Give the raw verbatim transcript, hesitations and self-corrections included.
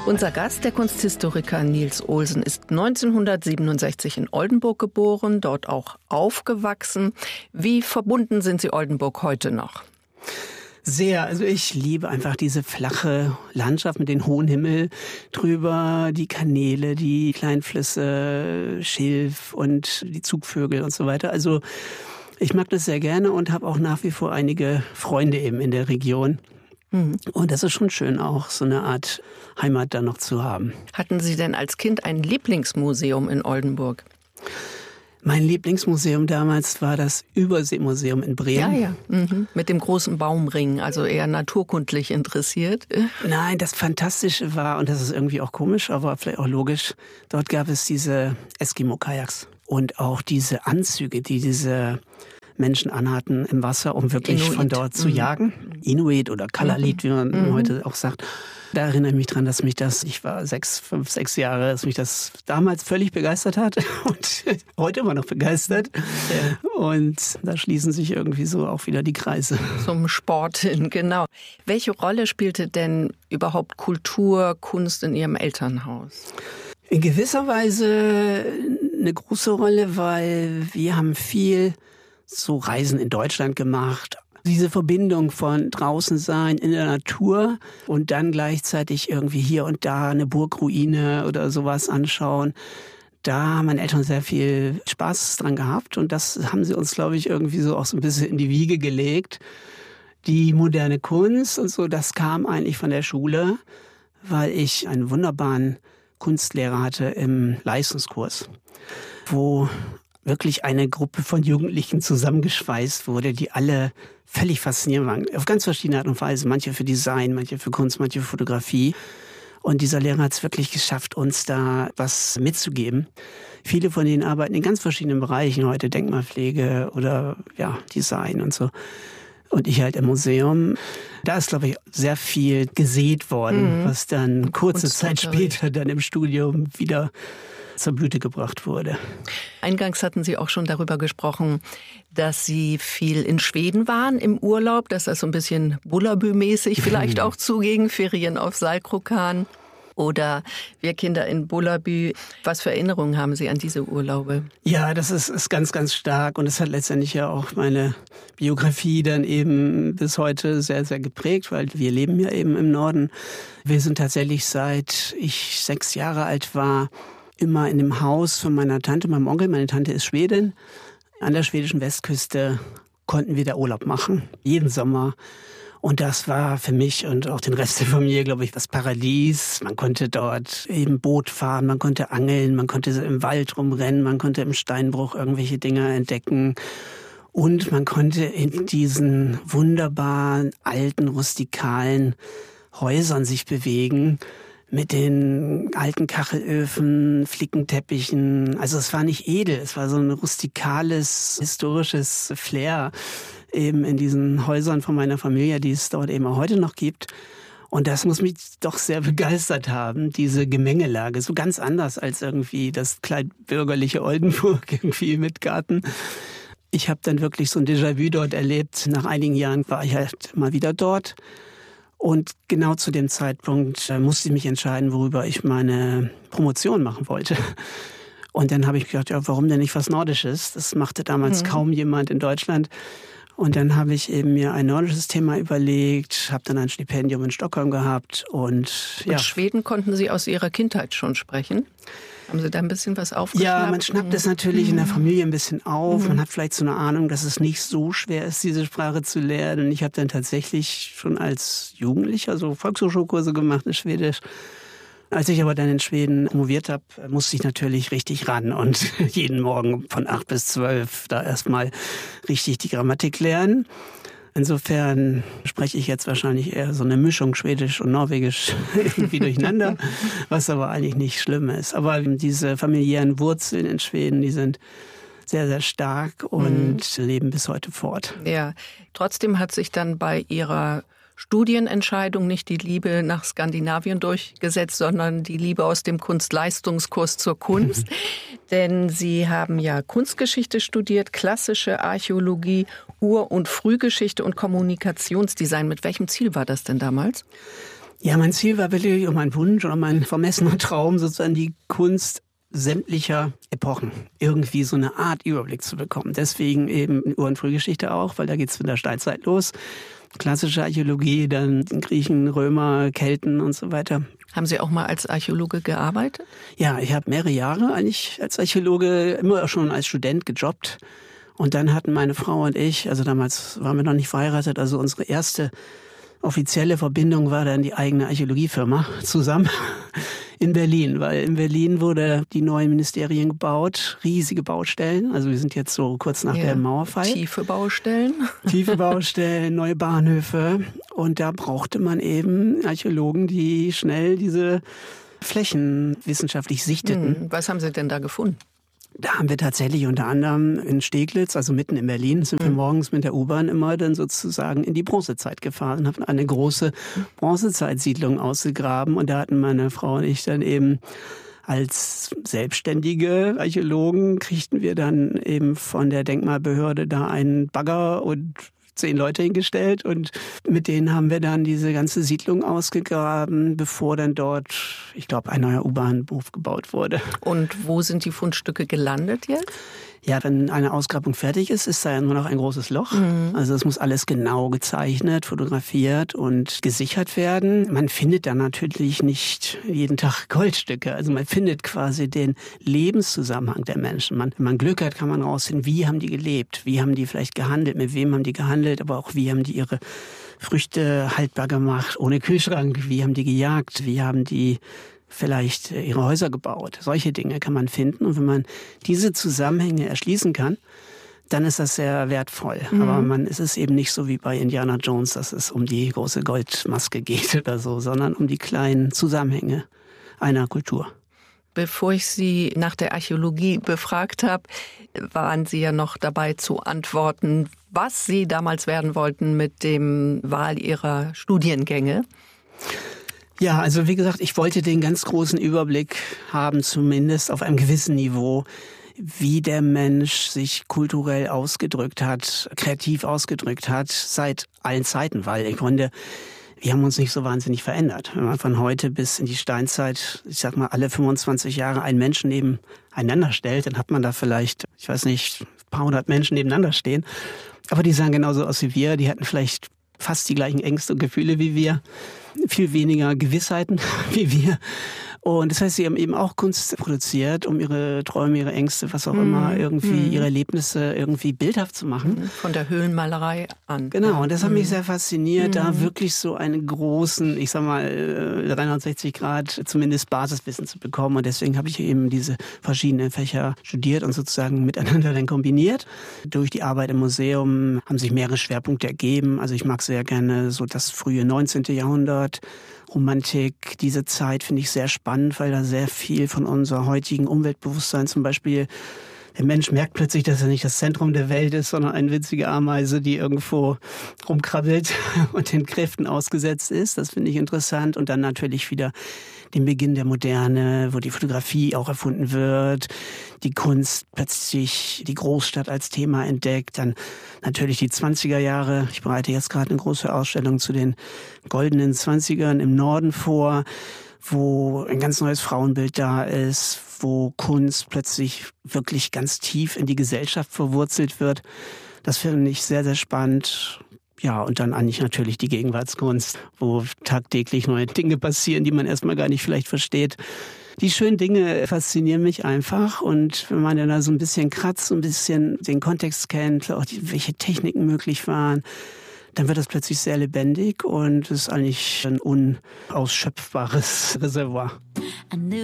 Unser Gast, der Kunsthistoriker Niels Olsen, ist neunzehnhundertsiebenundsechzig in Oldenburg geboren, dort auch aufgewachsen. Wie verbunden sind Sie Oldenburg heute noch? Sehr. Also ich liebe einfach diese flache Landschaft mit dem hohen Himmel drüber, die Kanäle, die kleinen Flüsse, Schilf und die Zugvögel und so weiter. Also ich mag das sehr gerne und habe auch nach wie vor einige Freunde eben in der Region. Mhm. Und das ist schon schön, auch so eine Art Heimat da noch zu haben. Hatten Sie denn als Kind ein Lieblingsmuseum in Oldenburg? Mein Lieblingsmuseum damals war das Überseemuseum in Bremen. Ja, ja. Mhm. Mit dem großen Baumring, also eher naturkundlich interessiert. Nein, das Fantastische war, und das ist irgendwie auch komisch, aber vielleicht auch logisch, dort gab es diese Eskimo-Kajaks und auch diese Anzüge, die diese Menschen anhatten im Wasser, um wirklich Inuit. Von dort zu mhm. jagen. Inuit oder Kalalit, wie man mhm. heute auch sagt. Da erinnere ich mich dran, dass mich das, ich war sechs, fünf, sechs Jahre, dass mich das damals völlig begeistert hat und heute immer noch begeistert. Ja. Und da schließen sich irgendwie so auch wieder die Kreise. Zum Sport hin, genau. Welche Rolle spielte denn überhaupt Kultur, Kunst in Ihrem Elternhaus? In gewisser Weise eine große Rolle, weil wir haben viel so Reisen in Deutschland gemacht. Diese Verbindung von draußen sein in der Natur und dann gleichzeitig irgendwie hier und da eine Burgruine oder sowas anschauen. Da haben meine Eltern sehr viel Spaß dran gehabt und das haben sie uns, glaube ich, irgendwie so auch so ein bisschen in die Wiege gelegt. Die moderne Kunst und so, das kam eigentlich von der Schule, weil ich einen wunderbaren Kunstlehrer hatte im Leistungskurs, wo wirklich eine Gruppe von Jugendlichen zusammengeschweißt wurde, die alle völlig faszinierend waren. Auf ganz verschiedene Art und Weise. Manche für Design, manche für Kunst, manche für Fotografie. Und dieser Lehrer hat es wirklich geschafft, uns da was mitzugeben. Viele von denen arbeiten in ganz verschiedenen Bereichen heute. Denkmalpflege oder ja Design und so. Und ich halt im Museum. Da ist, glaube ich, sehr viel gesät worden, mhm. was dann kurze Zeit später dann im Studium wieder zur Blüte gebracht wurde. Eingangs hatten Sie auch schon darüber gesprochen, dass Sie viel in Schweden waren im Urlaub, dass das so ein bisschen Bullerbü-mäßig vielleicht auch zuging, Ferien auf Saltkrokan oder wir Kinder in Bullerbü. Was für Erinnerungen haben Sie an diese Urlaube? Ja, das ist, ist ganz, ganz stark und es hat letztendlich ja auch meine Biografie dann eben bis heute sehr, sehr geprägt, weil wir leben ja eben im Norden. Wir sind tatsächlich seit ich sechs Jahre alt war, immer in dem Haus von meiner Tante, meinem Onkel. Meine Tante ist Schwedin. An der schwedischen Westküste konnten wir da Urlaub machen, jeden Sommer. Und das war für mich und auch den Rest der Familie, glaube ich, das Paradies. Man konnte dort eben Boot fahren, man konnte angeln, man konnte im Wald rumrennen, man konnte im Steinbruch irgendwelche Dinge entdecken. Und man konnte in diesen wunderbaren, alten, rustikalen Häusern sich bewegen. Mit den alten Kachelöfen, Flickenteppichen. Also es war nicht edel, es war so ein rustikales, historisches Flair eben in diesen Häusern von meiner Familie, die es dort eben auch heute noch gibt. Und das muss mich doch sehr begeistert haben, diese Gemengelage. So ganz anders als irgendwie das kleinbürgerliche Oldenburg irgendwie mit Garten. Ich habe dann wirklich so ein Déjà-vu dort erlebt. Nach einigen Jahren war ich halt mal wieder dort. Und genau zu dem Zeitpunkt äh, musste ich mich entscheiden, worüber ich meine Promotion machen wollte. Und dann habe ich gedacht, ja, warum denn nicht was Nordisches? Das machte damals mhm. kaum jemand in Deutschland. Und dann habe ich eben mir ein nordisches Thema überlegt, habe dann ein Stipendium in Stockholm gehabt. Und, ja. Und Schweden konnten Sie aus Ihrer Kindheit schon sprechen? Haben Sie da ein bisschen was aufgeschnappt? Ja, man schnappt es natürlich in der Familie ein bisschen auf. Mhm. Man hat vielleicht so eine Ahnung, dass es nicht so schwer ist, diese Sprache zu lernen. Und ich habe dann tatsächlich schon als Jugendlicher so Volkshochschulkurse gemacht in Schwedisch. Als ich aber dann in Schweden promoviert habe, musste ich natürlich richtig ran und jeden Morgen von acht bis zwölf da erstmal richtig die Grammatik lernen. Insofern spreche ich jetzt wahrscheinlich eher so eine Mischung Schwedisch und Norwegisch irgendwie durcheinander, was aber eigentlich nicht schlimm ist. Aber diese familiären Wurzeln in Schweden, die sind sehr, sehr stark und mhm. leben bis heute fort. Ja, trotzdem hat sich dann bei Ihrer Studienentscheidung nicht die Liebe nach Skandinavien durchgesetzt, sondern die Liebe aus dem Kunstleistungskurs zur Kunst. Denn Sie haben ja Kunstgeschichte studiert, klassische Archäologie, Ur- und Frühgeschichte und Kommunikationsdesign. Mit welchem Ziel war das denn damals? Ja, mein Ziel war wirklich, und mein Wunsch oder mein vermessener Traum, sozusagen die Kunst sämtlicher Epochen irgendwie so eine Art Überblick zu bekommen. Deswegen eben Ur- und Frühgeschichte auch, weil da geht's mit der Steinzeit los. Klassische Archäologie, dann Griechen, Römer, Kelten und so weiter. Haben Sie auch mal als Archäologe gearbeitet? Ja, ich habe mehrere Jahre eigentlich als Archäologe, immer schon als Student gejobbt. Und dann hatten meine Frau und ich, also damals waren wir noch nicht verheiratet, also unsere erste offizielle Verbindung war dann die eigene Archäologiefirma zusammen in Berlin, weil in Berlin wurde die neuen Ministerien gebaut, riesige Baustellen. Also wir sind jetzt so kurz nach ja, der Mauerfall. Tiefe Baustellen. Tiefe Baustellen, neue Bahnhöfe. Und da brauchte man eben Archäologen, die schnell diese Flächen wissenschaftlich sichteten. Hm, was haben Sie denn da gefunden? Da haben wir tatsächlich unter anderem in Steglitz, also mitten in Berlin, sind wir morgens mit der U-Bahn immer dann sozusagen in die Bronzezeit gefahren und haben eine große Bronzezeitsiedlung ausgegraben. Und da hatten meine Frau und ich dann eben als selbstständige Archäologen, kriegten wir dann eben von der Denkmalbehörde da einen Bagger und zehn Leute hingestellt und mit denen haben wir dann diese ganze Siedlung ausgegraben, bevor dann dort, ich glaube, ein neuer U-Bahnhof gebaut wurde. Und wo sind die Fundstücke gelandet jetzt? Ja, wenn eine Ausgrabung fertig ist, ist da ja nur noch ein großes Loch. Mhm. Also es muss alles genau gezeichnet, fotografiert und gesichert werden. Man findet da natürlich nicht jeden Tag Goldstücke. Also man findet quasi den Lebenszusammenhang der Menschen. Man, wenn man Glück hat, kann man rausfinden, wie haben die gelebt, wie haben die vielleicht gehandelt, mit wem haben die gehandelt, aber auch wie haben die ihre Früchte haltbar gemacht, ohne Kühlschrank, wie haben die gejagt, wie haben die vielleicht ihre Häuser gebaut. Solche Dinge kann man finden. Und wenn man diese Zusammenhänge erschließen kann, dann ist das sehr wertvoll. Mhm. Aber man ist es eben nicht so wie bei Indiana Jones, dass es um die große Goldmaske geht oder so, sondern um die kleinen Zusammenhänge einer Kultur. Bevor ich Sie nach der Archäologie befragt habe, waren Sie ja noch dabei zu antworten, was Sie damals werden wollten mit dem Wahl Ihrer Studiengänge. Ja, also wie gesagt, ich wollte den ganz großen Überblick haben, zumindest auf einem gewissen Niveau, wie der Mensch sich kulturell ausgedrückt hat, kreativ ausgedrückt hat, seit allen Zeiten, weil im Grunde, wir haben uns nicht so wahnsinnig verändert. Wenn man von heute bis in die Steinzeit, ich sag mal, alle fünfundzwanzig Jahre einen Menschen nebeneinander stellt, dann hat man da vielleicht, ich weiß nicht, ein paar hundert Menschen nebeneinander stehen. Aber die sahen genauso aus wie wir, die hatten vielleicht fast die gleichen Ängste und Gefühle wie wir, viel weniger Gewissheiten wie wir. Und das heißt, sie haben eben auch Kunst produziert, um ihre Träume, ihre Ängste, was auch mm. immer, irgendwie mm. ihre Erlebnisse irgendwie bildhaft zu machen. Von der Höhlenmalerei an. Genau, und das hat mm. mich sehr fasziniert, mm. da wirklich so einen großen, ich sag mal, dreihundertsechzig Grad zumindest Basiswissen zu bekommen. Und deswegen habe ich eben diese verschiedenen Fächer studiert und sozusagen miteinander dann kombiniert. Durch die Arbeit im Museum haben sich mehrere Schwerpunkte ergeben. Also ich mag sehr gerne so das frühe neunzehnte Jahrhundert, Romantik, diese Zeit finde ich sehr spannend, weil da sehr viel von unserer heutigen Umweltbewusstsein, zum Beispiel der Mensch merkt plötzlich, dass er nicht das Zentrum der Welt ist, sondern eine winzige Ameise, die irgendwo rumkrabbelt und den Kräften ausgesetzt ist. Das finde ich interessant. Und dann natürlich wieder den Beginn der Moderne, wo die Fotografie auch erfunden wird, die Kunst plötzlich die Großstadt als Thema entdeckt, dann natürlich die zwanziger Jahre. Ich bereite jetzt gerade eine große Ausstellung zu den goldenen Zwanzigern im Norden vor, wo ein ganz neues Frauenbild da ist, wo Kunst plötzlich wirklich ganz tief in die Gesellschaft verwurzelt wird. Das finde ich sehr, sehr spannend. Ja, und dann eigentlich natürlich die Gegenwartskunst, wo tagtäglich neue Dinge passieren, die man erstmal gar nicht vielleicht versteht. Die schönen Dinge faszinieren mich einfach. Und wenn man dann da so ein bisschen kratzt, so ein bisschen den Kontext kennt, auch die, welche Techniken möglich waren, dann wird das plötzlich sehr lebendig und ist eigentlich ein unausschöpfbares Reservoir.